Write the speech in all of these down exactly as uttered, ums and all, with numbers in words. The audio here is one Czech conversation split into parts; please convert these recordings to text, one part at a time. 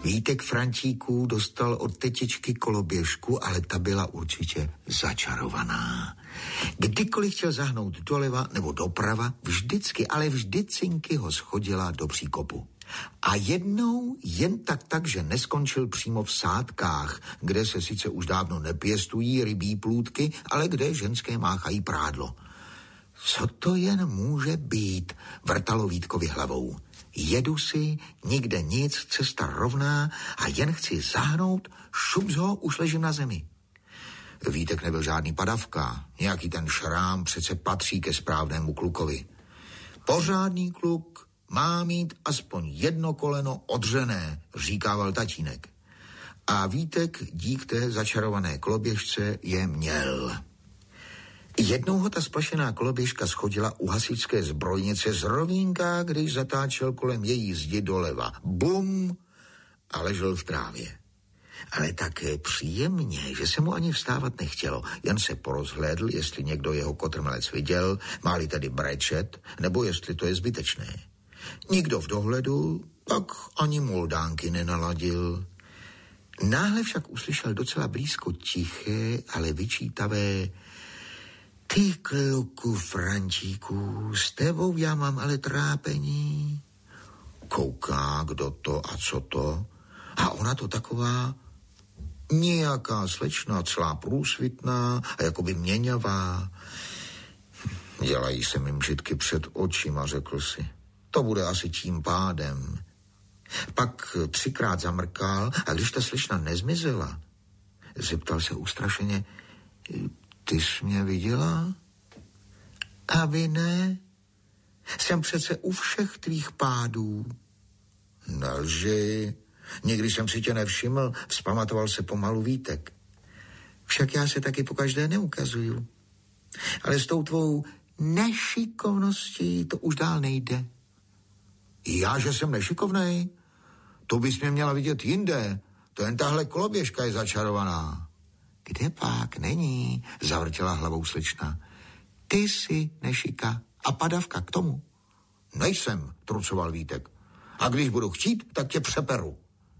Vítek Frantíků dostal od tetičky koloběžku, ale ta byla určitě začarovaná. Kdykoliv chtěl zahnout doleva nebo doprava, vždycky, ale vždycky ho schodila do příkopu. A jednou jen tak tak, že neskončil přímo v sádkách, kde se sice už dávno nepěstují rybí plůdky, ale kde ženské máchají prádlo. Co to jen může být, vrtalo Vítkovi hlavou. Jedu si, nikde nic, cesta rovná a jen chci zahnout, šups ho, už ležím na zemi. Vítek nebyl žádný padavka, nějaký ten šrám přece patří ke správnému klukovi. Pořádný kluk má mít aspoň jedno koleno odřené, říkával tatínek. A Vítek dík té začarované koloběžce je měl. Jednou ho ta splašená koloběžka schodila u hasičské zbrojnice z rovínka, když zatáčel kolem její zdi doleva. Bum! A ležel v trávě. Ale také příjemně, že se mu ani vstávat nechtělo, jen se porozhlédl, jestli někdo jeho kotrmelec viděl, má-li tedy brečet, nebo jestli to je zbytečné. Nikdo v dohledu, tak ani moldánky nenaladil. Náhle však uslyšel docela blízko tiché, ale vyčítavé: Ty kluku Frantíku, s tebou já mám ale trápení. Kouká, kdo to a co to. A ona to taková nějaká slečna, celá průsvitná a jakoby měňavá. Dělají se mi mžitky před očima, řekl si. To bude asi tím pádem. Pak třikrát zamrkal a když ta slečna nezmizela, zeptal se ustrašeně: Ty jsi mě viděla? Aby ne? Jsem přece u všech tvých pádů. Nelži. Nikdy jsem si tě nevšiml, vzpamatoval se pomalu Vítek. Však já se taky pokaždé neukazuju. Ale s tou tvou nešikovností to už dál nejde. Já, že jsem nešikovnej? To bys mě měla vidět jinde. To jen tahle koloběžka je začarovaná. Kde pak není, zavrtěla hlavou slečna. Ty jsi nešika a padavka k tomu. Nejsem, trucoval Vítek. A když budu chtít, tak tě přeperu.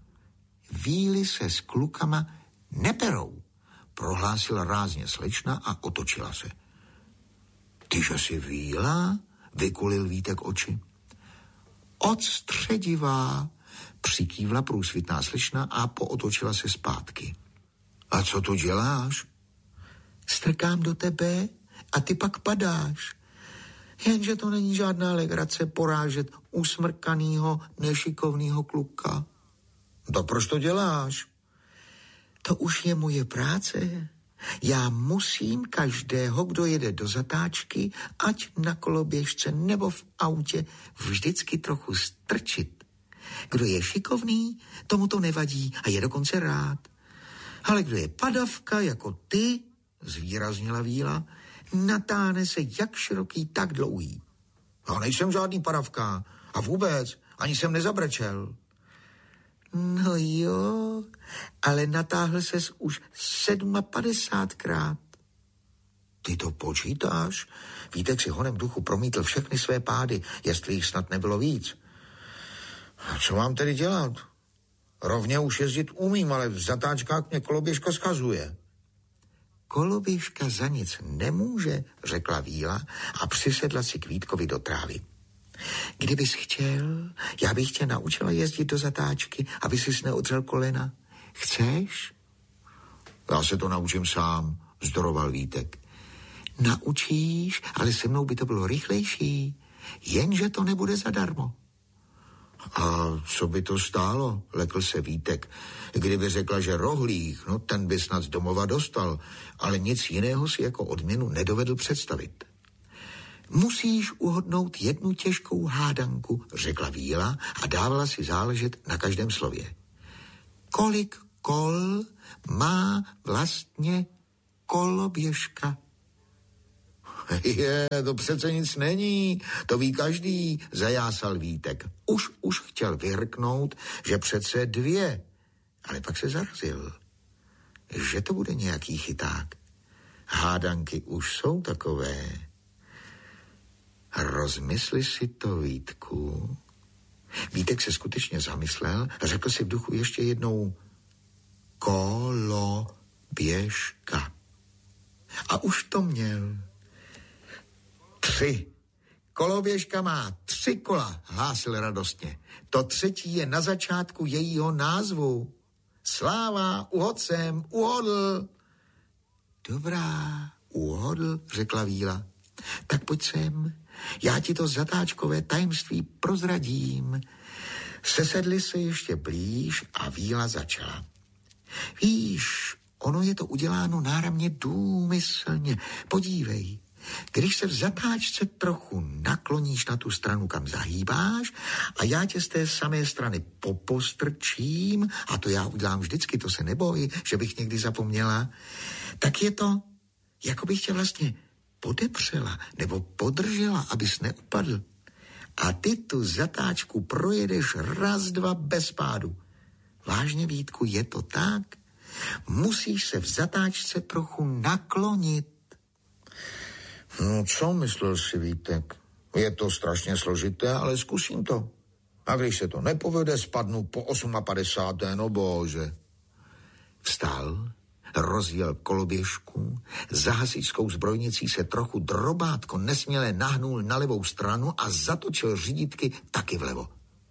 Víly se s klukama neperou, prohlásila rázně slečna a otočila se. Tyže si víla? Vykulil Vítek oči. Odstředivá, přikývla průsvitná slečna a pootočila se zpátky. A co tu děláš? Strkám do tebe a ty pak padáš. Jenže to není žádná legrace porážet usmrkanýho, nešikovnýho kluka. To proč to děláš? To už je moje práce. Já musím každého, kdo jede do zatáčky, ať na koloběžce nebo v autě, vždycky trochu strčit. Kdo je šikovný, tomu to nevadí a je dokonce rád. Ale kdo je padavka jako ty, zvýraznila Víla, natáhne se jak široký, tak dlouhý. Já nejsem žádný padavka a vůbec, ani jsem nezabrečel. No jo, ale natáhl ses už sedmapadesátkrát. Ty to počítáš? Vítek si honem duchu promítl všechny své pády, jestli jich snad nebylo víc. A co mám tedy dělat? Rovně už jezdit umím, ale v zatáčkách mě koloběžka schazuje. Koloběžka za nic nemůže, řekla Víla a přisedla si k Vítkovi do trávy. Kdybys chtěl, já bych tě naučila jezdit do zatáčky, aby sis neodřel kolena. Chceš? Já se to naučím sám, vzdoroval Vítek. Naučíš, ale se mnou by to bylo rychlejší, jenže to nebude zadarmo. A co by to stálo, lekl se Vítek. Kdyby řekla, že rohlík, no ten by snad z domova dostal, ale nic jiného si jako odměnu nedovedl představit. Musíš uhodnout jednu těžkou hádanku, řekla Víla a dávala si záležet na každém slově. Kolik kol má vlastně koloběžka? Je, to přece nic není, to ví každý, zajásal Vítek. Už, už chtěl vyrknout, že přece dvě, ale pak se zarazil, že to bude nějaký chyták. Hádanky už jsou takové. Rozmysli si to, Vítku. Vítek se skutečně zamyslel, řekl si v duchu ještě jednou koloběžka. A už to měl. Tři. Koloběžka má tři kola, hlásil radostně. To třetí je na začátku jejího názvu. Sláva, uhodl jsem, uhodl. Dobrá, uhodl, řekla Víla. Tak pojď sem, já ti to zatáčkové tajemství prozradím. Sesedli se ještě blíž a Víla začala. Víš, ono je to uděláno náramně důmyslně. Podívej, když se v zatáčce trochu nakloníš na tu stranu, kam zahýbáš, a já tě z té samé strany popostrčím, a to já udělám vždycky, to se neboj, že bych někdy zapomněla, tak je to, jako bych tě vlastně podepřela nebo podržela, abys neupadl. A ty tu zatáčku projedeš raz, dva bez pádu. Vážně, Vítku, je to tak? Musíš se v zatáčce trochu naklonit. No, co myslel si, Vítek? Je to strašně složité, ale zkusím to. A když se to nepovede, spadnu po padesáté osmé, no bože. Vstal, rozjel koloběžku, za hasičskou zbrojnicí se trochu drobátko nesměle nahnul na levou stranu a zatočil řídítky taky vlevo.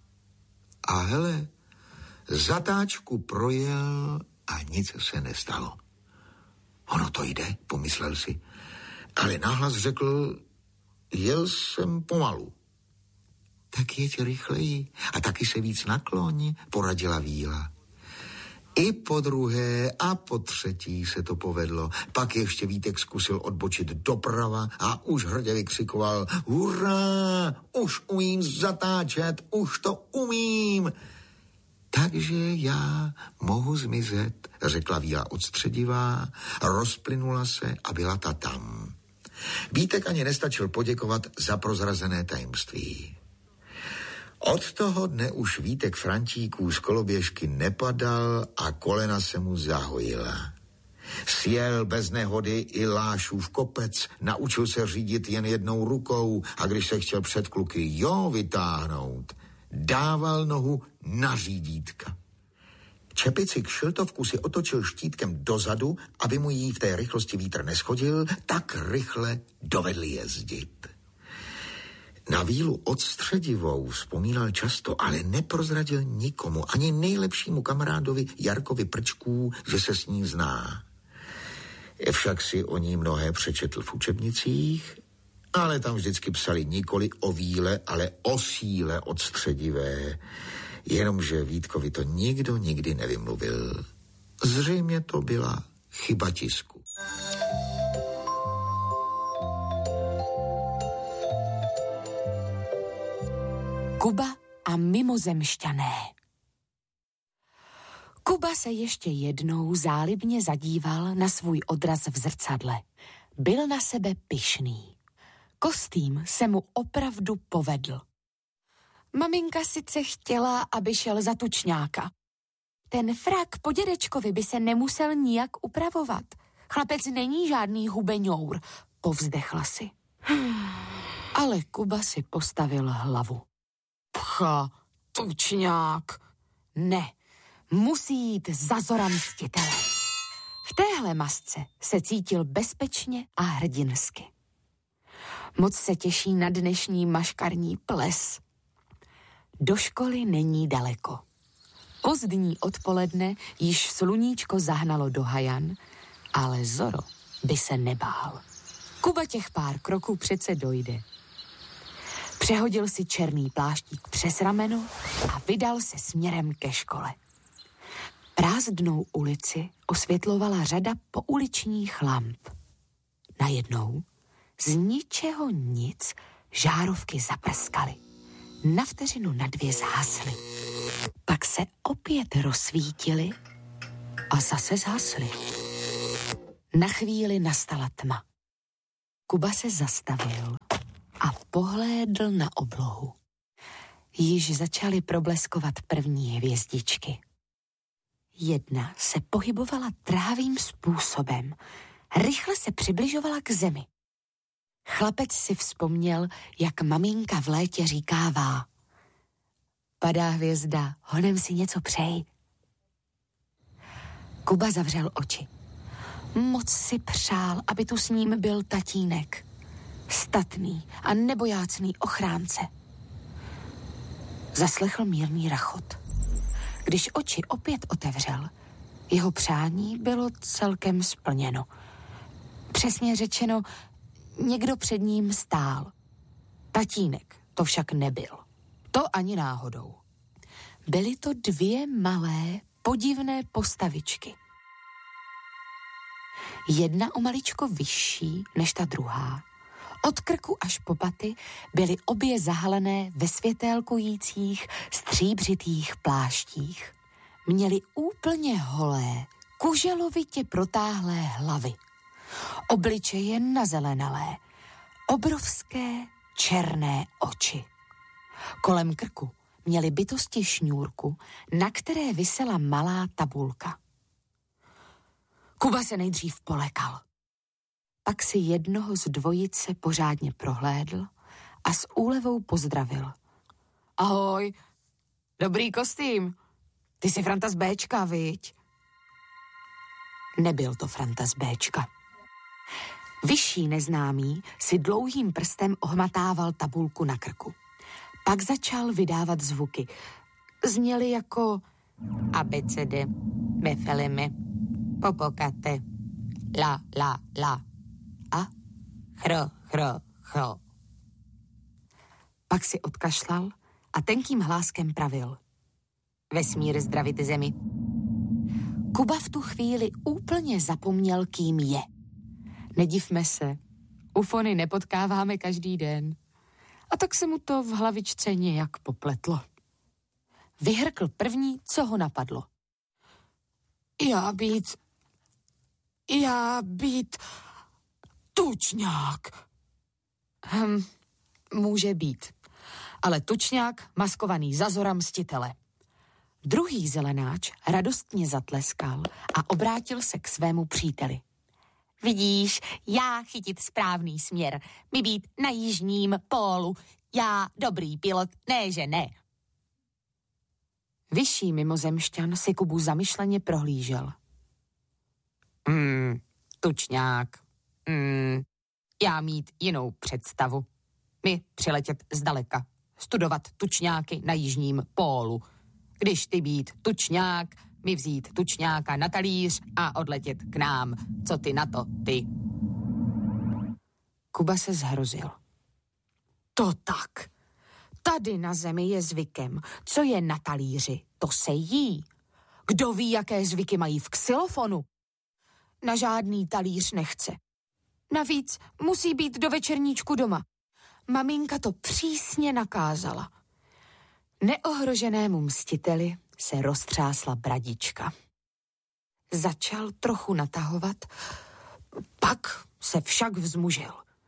A hele, zatáčku projel a nic se nestalo. Ono to jde, pomyslel si, ale nahlas řekl, jel jsem pomalu. Tak jeď rychleji a taky se víc nakloň, poradila Víla. I po druhé a po třetí se to povedlo. Pak ještě Vítek zkusil odbočit doprava a už hrdě vykřikoval, hurá, už umím zatáčet, už to umím. Takže já mohu zmizet, řekla Víla odstředivá, rozplynula se a byla ta tam. Vítek ani nestačil poděkovat za prozrazené tajemství. Od toho dne už Vítek Frantíků z koloběžky nepadal a kolena se mu zahojila. Sjel bez nehody i Lášův kopec, naučil se řídit jen jednou rukou a když se chtěl před kluky jo vytáhnout, dával nohu na řídítka. Čepici k šiltovku si otočil štítkem dozadu, aby mu jí v té rychlosti vítr neschodil, tak rychle dovedl jezdit. Na Vílu odstředivou vzpomínal často, ale neprozradil nikomu, ani nejlepšímu kamarádovi Jarkovi Prčků, že se s ní zná. Však si o ní mnohé přečetl v učebnicích, ale tam vždycky psali nikoli o Víle, ale o síle odstředivé, jenomže Vítkovi to nikdo nikdy nevymluvil. Zřejmě to byla chyba tisku. Kuba a mimozemšťané. Kuba se ještě jednou zálibně zadíval na svůj odraz v zrcadle. Byl na sebe pyšný. Kostým se mu opravdu povedl. Maminka sice chtěla, aby šel za tučňáka. Ten frak po dědečkovi by se nemusel nijak upravovat. Chlapec není žádný hubeňour, povzdechla si. Ale Kuba si postavil hlavu. Pcha, tučňák. Ne, musí jít za Zora mstitele. V téhle masce se cítil bezpečně a hrdinsky. Moc se těší na dnešní maškarní ples. Do školy není daleko. Pozdní odpoledne již sluníčko zahnalo do hajan, ale Zoro by se nebál. Kuba těch pár kroků přece dojde. Přehodil si černý pláštík přes rameno a vydal se směrem ke škole. Prázdnou ulici osvětlovala řada pouličních lamp. Najednou z ničeho nic žárovky zaprskaly. Na vteřinu na dvě zhasly. Pak se opět rozsvítily a zase zhasly. Na chvíli nastala tma. Kuba se zastavil a pohlédl na oblohu. Již začaly probleskovat první hvězdičky. Jedna se pohybovala trávým způsobem. Rychle se přibližovala k zemi. Chlapec si vzpomněl, jak maminka v létě říkává: padá hvězda, honem si něco přeji. Kuba zavřel oči. Moc si přál, aby tu s ním byl tatínek. Statný a nebojácný ochránce. Zaslechl mírný rachot. Když oči opět otevřel, jeho přání bylo celkem splněno. Přesně řečeno, někdo před ním stál. Tatínek to však nebyl. To ani náhodou. Byly to dvě malé, podivné postavičky. Jedna o maličko vyšší než ta druhá. Od krku až po paty byly obě zahalené ve světélkujících, stříbřitých pláštích. Měly úplně holé, kuželovitě protáhlé hlavy. Obličeje nazelenalé, obrovské černé oči. Kolem krku měly bytosti šňůrku, na které visela malá tabulka. Kuba se nejdřív polekal. Pak si jednoho z dvojice pořádně prohlédl a s úlevou pozdravil. Ahoj, dobrý kostým. Ty jsi Franta z Béčka, viď? Nebyl to Franta z Béčka. Vyšší neznámý si dlouhým prstem ohmatával tabulku na krku. Pak začal vydávat zvuky. Zněly jako abecedy, befelimy, popokate, la, la, la a chro, chro, chro. Pak si odkašlal a tenkým hláskem pravil. Vesmír zdravit zemi. Kuba v tu chvíli úplně zapomněl, kým je. Nedivme se, ufony nepotkáváme každý den. A tak se mu to v hlavičce nějak popletlo. Vyhrkl první, co ho napadlo. Já být... Já být... tučňák. Hm, může být. Ale tučňák maskovaný za Zora mstitele. Druhý zelenáč radostně zatleskal a obrátil se k svému příteli. Vidíš, já chytit správný směr, my být na jižním pólu, já dobrý pilot, ne že ne. Vyšší mimozemšťan si Kubu zamyšleně prohlížel. Hmm, tučňák, hmm, já mít jinou představu. My přiletět zdaleka, studovat tučňáky na jižním pólu. Když ty být tučňák, mi vzít tučňáka na talíř a odletět k nám. Co ty na to, ty? Kuba se zhrozil. To tak. Tady na zemi je zvykem. Co je na talíři, to se jí. Kdo ví, jaké zvyky mají v xylofonu? Na žádný talíř nechce. Navíc musí být do večerníčku doma. Maminka to přísně nakázala. Neohroženému mstiteli se roztřásla bradička. Začal trochu natahovat, pak se však vzmužil.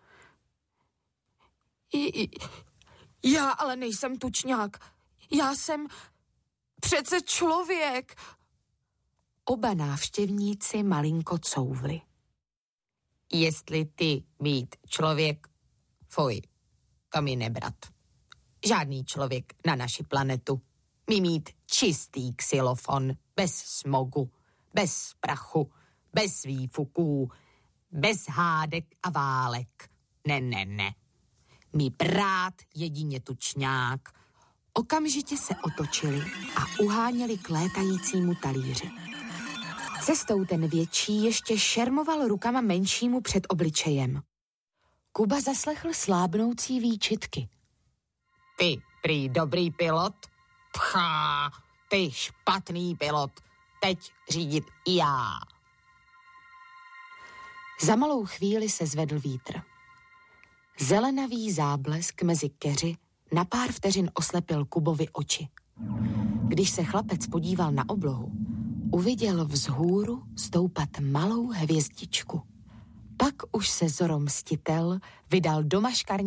Já ale nejsem tučňák. Já jsem přece člověk. Oba návštěvníci malinko couvli. Jestli ty být člověk, fuj, to mi nebrat. Žádný člověk na naši planetu. My mít čistý xylofon, bez smogu, bez prachu, bez výfuků, bez hádek a válek. Ne, ne, ne. My brát jedině tučňák. Okamžitě se otočili a uháněli k létajícímu talíři. Cestou ten větší ještě šermoval rukama menšímu před obličejem. Kuba zaslechl slábnoucí výčitky. Ty prý dobrý pilot? Pchá, ty špatný pilot. Teď řídit i já. Za malou chvíli se zvedl vítr. Zelenavý záblesk mezi keři na pár vteřin oslepil Kubovi oči. Když se chlapec podíval na oblohu, uviděl vzhůru stoupat malou hvězdičku. Pak už se Zoro mstitel vydal do maškarní